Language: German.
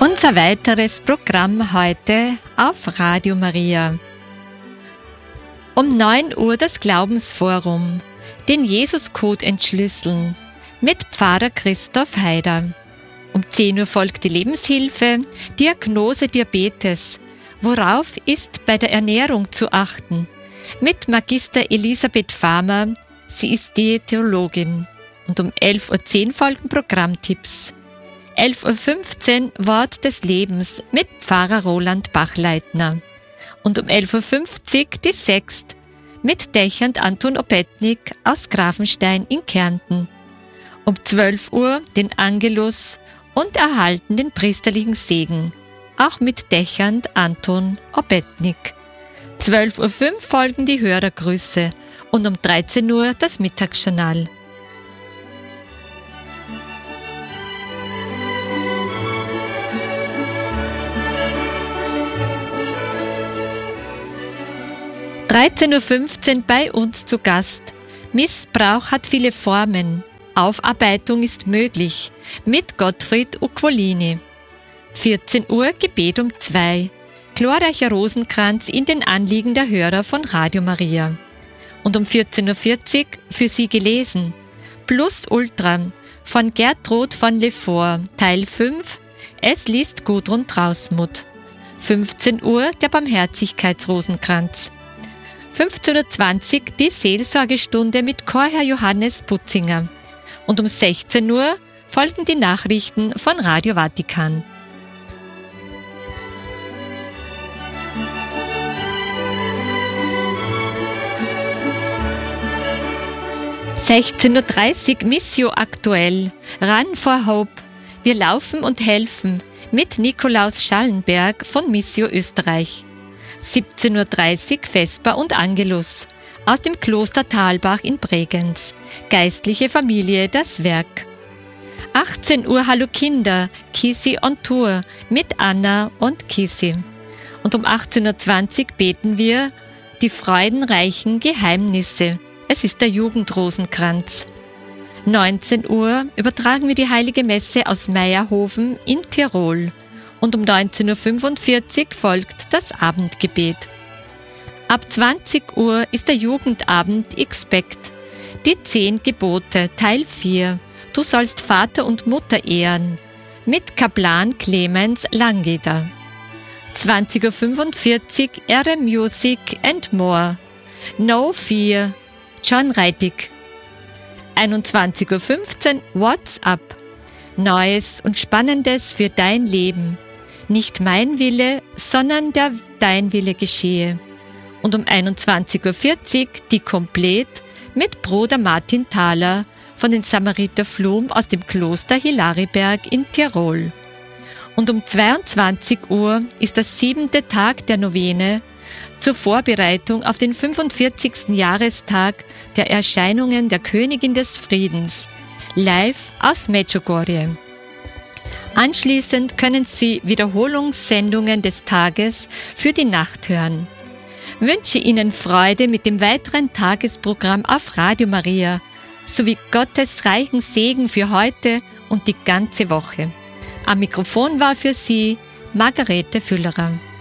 Unser weiteres Programm heute auf Radio Maria. Um 9 Uhr das Glaubensforum, den Jesuscode entschlüsseln, mit Pfarrer Christoph Haider. Um 10 Uhr folgt die Lebenshilfe, Diagnose Diabetes. Worauf ist bei der Ernährung zu achten? Mit Magister Elisabeth Farmer, sie ist Diätologin. Und um 11.10 Uhr folgen Programmtipps. 11.15 Uhr Wort des Lebens mit Pfarrer Roland Bachleitner. Und um 11.50 Uhr die Sext mit Dächernd Anton Opetnik aus Grafenstein in Kärnten. Um 12 Uhr den Angelus und erhalten den priesterlichen Segen, auch mit Dächernd Anton Opetnik. 12.05 Uhr folgen die Hörergrüße und um 13 Uhr das Mittagsjournal. Um 13.15 Uhr bei uns zu Gast. Missbrauch hat viele Formen. Aufarbeitung ist möglich. Mit Gottfried Ucvolini. 14 Uhr Gebet um 2. Glorreicher Rosenkranz in den Anliegen der Hörer von Radio Maria. Und um 14.40 Uhr für Sie gelesen. Plus Ultra von Gertrud von Lefort, Teil 5. Es liest Gudrun Trausmuth. 15 Uhr der Barmherzigkeitsrosenkranz. 15.20 Uhr die Seelsorgestunde mit Chorherr Johannes Putzinger. Und um 16 Uhr folgen die Nachrichten von Radio Vatikan. um 16.30 Uhr Missio aktuell, Run for Hope. Wir laufen und helfen mit Nikolaus Schallenberg von Missio Österreich. 17.30 Uhr Vesper und Angelus aus dem Kloster Thalbach in Bregenz. Geistliche Familie, das Werk. 18 Uhr Hallo Kinder, Kisi on Tour mit Anna und Kisi. Und um 18.20 Uhr beten wir die freudenreichen Geheimnisse. Es ist der Jugendrosenkranz. 19 Uhr übertragen wir die Heilige Messe aus Meierhofen in Tirol. Und um 19.45 Uhr folgt das Abendgebet. Ab 20 Uhr ist der Jugendabend Expect. Die 10 Gebote, Teil 4. Du sollst Vater und Mutter ehren. Mit Kaplan Clemens Langeder. 20.45 Uhr RM Music and More. No Fear, John Reitig. 21.15 Uhr What's Up. Neues und Spannendes für dein Leben. Nicht mein Wille, sondern dein Wille geschehe. Und um 21.40 Uhr die Komplett mit Bruder Martin Thaler von den Samariter Flum aus dem Kloster Hilariberg in Tirol. Und um 22 Uhr ist der 7. Tag der Novene zur Vorbereitung auf den 45. Jahrestag der Erscheinungen der Königin des Friedens, live aus Medjugorje. Anschließend können Sie Wiederholungssendungen des Tages für die Nacht hören. Wünsche Ihnen Freude mit dem weiteren Tagesprogramm auf Radio Maria sowie Gottes reichen Segen für heute und die ganze Woche. Am Mikrofon war für Sie Margarete Füllerer.